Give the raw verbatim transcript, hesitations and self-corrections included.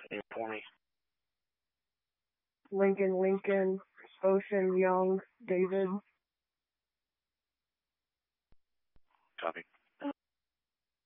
name for me. Lincoln, Lincoln, Ocean, Young, David. Copy.